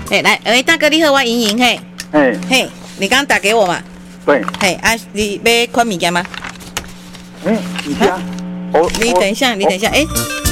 哎，来，大哥你好，我莹莹嘿。嘿，你刚刚打给我嘛？ 对。 嘿，你要款物件吗？ 你家？ 你等一下，哎。